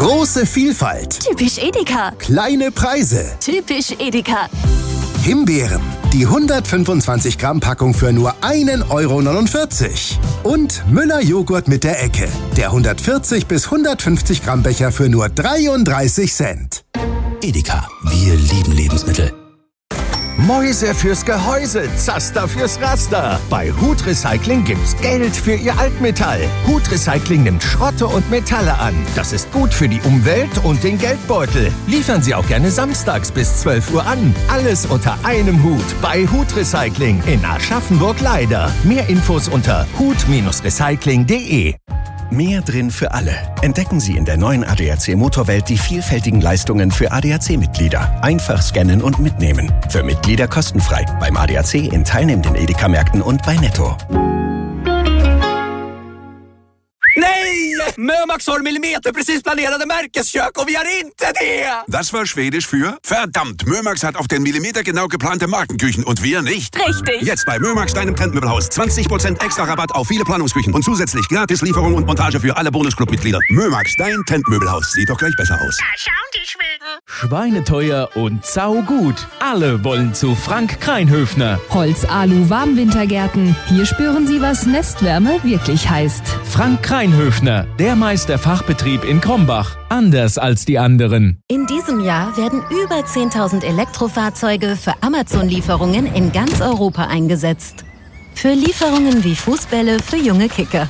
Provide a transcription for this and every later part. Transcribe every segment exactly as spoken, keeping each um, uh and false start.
Große Vielfalt. Typisch Edeka. Kleine Preise. Typisch Edeka. Himbeeren. Die hundertfünfundzwanzig Gramm Packung für nur ein Euro neunundvierzig. Und Müller Joghurt mit der Ecke. Der hundertvierzig bis hundertfünfzig Gramm Becher für nur dreiunddreißig Cent. Edeka. Wir lieben Lebensmittel. Mäuse fürs Gehäuse, Zaster fürs Raster. Bei Hut Recycling gibt's Geld für Ihr Altmetall. Hut Recycling nimmt Schrotte und Metalle an. Das ist gut für die Umwelt und den Geldbeutel. Liefern Sie auch gerne samstags bis zwölf Uhr an. Alles unter einem Hut bei Hut Recycling in Aschaffenburg-Leider. Mehr Infos unter hut recycling punkt de. Mehr drin für alle. Entdecken Sie in der neuen A D A C Motorwelt die vielfältigen Leistungen für A D A C-Mitglieder. Einfach scannen und mitnehmen. Für Mitglieder kostenfrei. Beim A D A C in teilnehmenden Edeka-Märkten und bei Netto. Nej! Mömax har millimeterprecis planerade märkeskök och vi har inte det! Das war Schwedisch für verdammt. Mömax hat auf den Millimeter genau geplante Markenküchen und wir nicht. Richtig. Jetzt bei Mömax, deinem Trendmöbelhaus. zwanzig Prozent extra Rabatt auf viele Planungsküchen und zusätzlich gratis Lieferung und Montage für alle Bonusclub-Mitglieder. Mömax, dein Trendmöbelhaus. Sieht doch gleich besser aus. Da schauen die Schweden. Schweineteuer und saugut. Alle wollen zu Frank Kreinhöfner. Holz-Alu-Warmwintergärten. Hier spüren Sie, was Nestwärme wirklich heißt. Frank Kreinhöfner, der Meisterfachbetrieb in Krombach. Anders als die anderen. In diesem Jahr werden über zehntausend Elektrofahrzeuge für Amazon-Lieferungen in ganz Europa eingesetzt. Für Lieferungen wie Fußbälle für junge Kicker.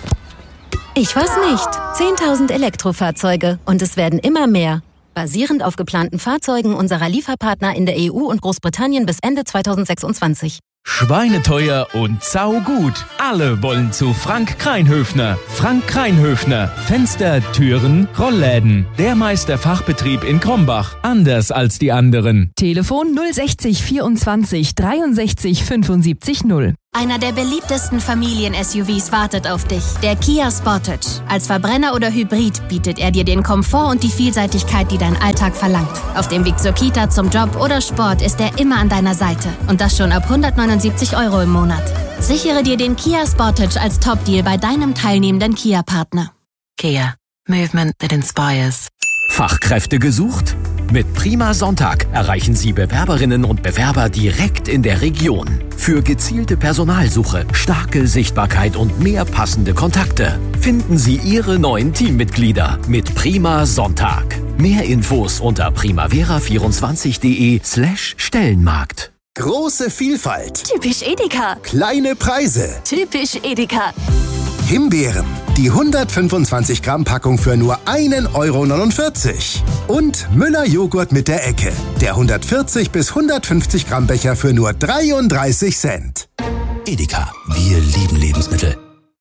Ich weiß nicht. zehntausend Elektrofahrzeuge und es werden immer mehr. Basierend auf geplanten Fahrzeugen unserer Lieferpartner in der E U und Großbritannien bis Ende zweitausendsechsundzwanzig. Schweineteuer und saugut. Alle wollen zu Frank Kreinhöfner. Frank Kreinhöfner. Fenster, Türen, Rollläden. Der Meisterfachbetrieb in Krombach. Anders als die anderen. Telefon null sechzig vierundzwanzig dreiundsechzig fünfundsiebzig null. Einer der beliebtesten Familien-S U Vs wartet auf dich. Der Kia Sportage. Als Verbrenner oder Hybrid bietet er dir den Komfort und die Vielseitigkeit, die dein Alltag verlangt. Auf dem Weg zur Kita, zum Job oder Sport ist er immer an deiner Seite. Und das schon ab hundertneunundsiebzig Euro im Monat. Sichere dir den Kia Sportage als Top-Deal bei deinem teilnehmenden Kia-Partner. Kia. Movement that inspires. Fachkräfte gesucht? Mit Prima Sonntag erreichen Sie Bewerberinnen und Bewerber direkt in der Region. Für gezielte Personalsuche, starke Sichtbarkeit und mehr passende Kontakte finden Sie Ihre neuen Teammitglieder mit Prima Sonntag. Mehr Infos unter primavera vierundzwanzig punkt de slash Stellenmarkt. Große Vielfalt. Typisch Edeka. Kleine Preise. Typisch Edeka. Himbeeren. Die hundertfünfundzwanzig Gramm Packung für nur ein Euro neunundvierzig. Und Müller Joghurt mit der Ecke. Der hundertvierzig bis hundertfünfzig Gramm Becher für nur dreiunddreißig Cent. Edeka. Wir lieben Lebensmittel.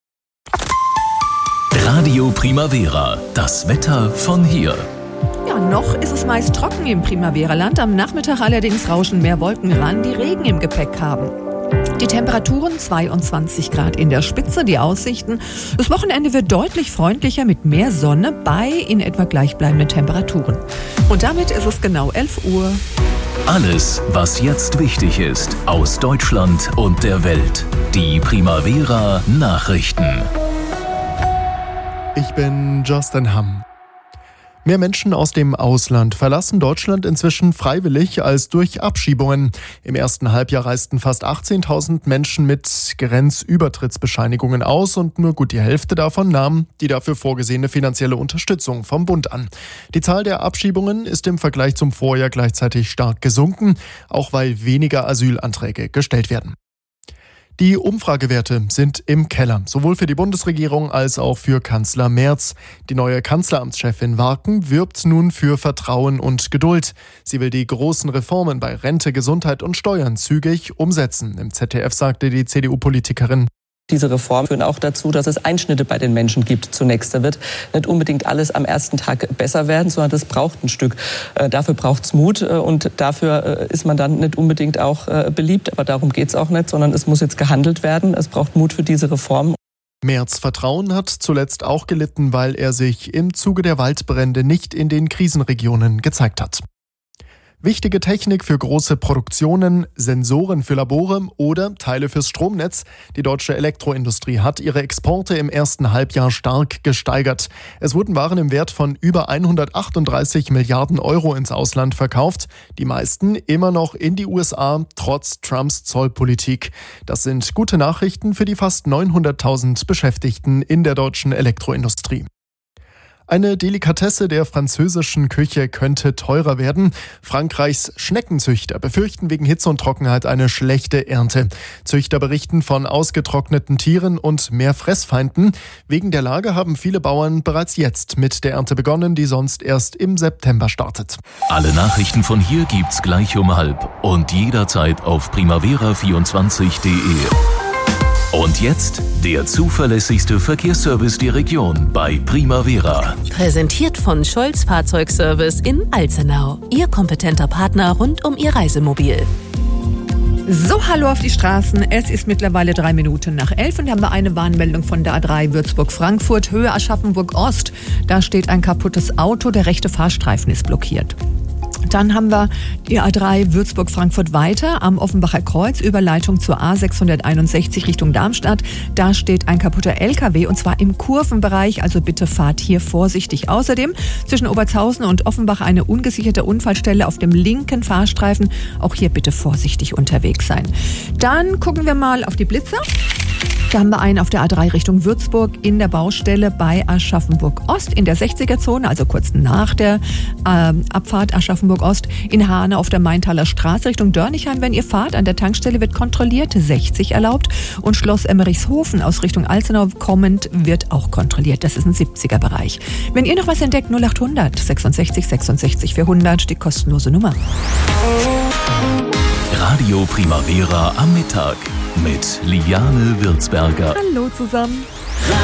Radio Primavera. Das Wetter von hier. Ja, noch ist es meist trocken im Primavera-Land. Am Nachmittag allerdings rauschen mehr Wolken ran, die Regen im Gepäck haben. Die Temperaturen zweiundzwanzig Grad in der Spitze, die Aussichten. Das Wochenende wird deutlich freundlicher mit mehr Sonne bei in etwa gleichbleibenden Temperaturen. Und damit ist es genau elf Uhr. Alles, was jetzt wichtig ist, aus Deutschland und der Welt. Die Primavera Nachrichten. Ich bin Justin Hamm. Mehr Menschen aus dem Ausland verlassen Deutschland inzwischen freiwillig als durch Abschiebungen. Im ersten Halbjahr reisten fast achtzehntausend Menschen mit Grenzübertrittsbescheinigungen aus und nur gut die Hälfte davon nahm die dafür vorgesehene finanzielle Unterstützung vom Bund an. Die Zahl der Abschiebungen ist im Vergleich zum Vorjahr gleichzeitig stark gesunken, auch weil weniger Asylanträge gestellt werden. Die Umfragewerte sind im Keller, sowohl für die Bundesregierung als auch für Kanzler Merz. Die neue Kanzleramtschefin Warken wirbt nun für Vertrauen und Geduld. Sie will die großen Reformen bei Rente, Gesundheit und Steuern zügig umsetzen. Im Z D F sagte die C D U-Politikerin: Diese Reformen führen auch dazu, dass es Einschnitte bei den Menschen gibt zunächst. Da wird nicht unbedingt alles am ersten Tag besser werden, sondern das braucht ein Stück. Äh, dafür braucht es Mut äh, und dafür äh, ist man dann nicht unbedingt auch äh, beliebt. Aber darum geht es auch nicht, sondern es muss jetzt gehandelt werden. Es braucht Mut für diese Reformen. Merz' Vertrauen hat zuletzt auch gelitten, weil er sich im Zuge der Waldbrände nicht in den Krisenregionen gezeigt hat. Wichtige Technik für große Produktionen, Sensoren für Labore oder Teile fürs Stromnetz. Die deutsche Elektroindustrie hat ihre Exporte im ersten Halbjahr stark gesteigert. Es wurden Waren im Wert von über hundertachtunddreißig Milliarden Euro ins Ausland verkauft. Die meisten immer noch in die U S A, trotz Trumps Zollpolitik. Das sind gute Nachrichten für die fast neunhunderttausend Beschäftigten in der deutschen Elektroindustrie. Eine Delikatesse der französischen Küche könnte teurer werden. Frankreichs Schneckenzüchter befürchten wegen Hitze und Trockenheit eine schlechte Ernte. Züchter berichten von ausgetrockneten Tieren und mehr Fressfeinden. Wegen der Lage haben viele Bauern bereits jetzt mit der Ernte begonnen, die sonst erst im September startet. Alle Nachrichten von hier gibt's gleich um halb und jederzeit auf primavera vierundzwanzig punkt de. Und jetzt der zuverlässigste Verkehrsservice der Region bei Primavera. Präsentiert von Scholz Fahrzeugservice in Alzenau. Ihr kompetenter Partner rund um Ihr Reisemobil. So, hallo auf die Straßen. Es ist mittlerweile drei Minuten nach elf und haben wir eine Warnmeldung von der A drei Würzburg-Frankfurt, Höhe Aschaffenburg-Ost. Da steht ein kaputtes Auto, der rechte Fahrstreifen ist blockiert. Dann haben wir die A drei Würzburg-Frankfurt weiter am Offenbacher Kreuz, Überleitung zur A sechshunderteinundsechzig Richtung Darmstadt. Da steht ein kaputter L K W und zwar im Kurvenbereich, also bitte fahrt hier vorsichtig. Außerdem zwischen Obertshausen und Offenbach eine ungesicherte Unfallstelle auf dem linken Fahrstreifen. Auch hier bitte vorsichtig unterwegs sein. Dann gucken wir mal auf die Blitzer. Da haben wir einen auf der A drei Richtung Würzburg in der Baustelle bei Aschaffenburg-Ost in der sechziger-Zone, also kurz nach der äh, Abfahrt Aschaffenburg-Ost. In Hahne auf der Maintaler Straße Richtung Dörnigheim, wenn ihr fahrt. An der Tankstelle wird kontrolliert, sechzig erlaubt. Und Schloss Emmerichshofen aus Richtung Alzenau kommend wird auch kontrolliert. Das ist ein siebziger-Bereich. Wenn ihr noch was entdeckt, null achthundert sechsundsechzig sechsundsechzig vierhundert, die kostenlose Nummer. Radio Primavera am Mittag mit Liane Würzberger. Hallo zusammen.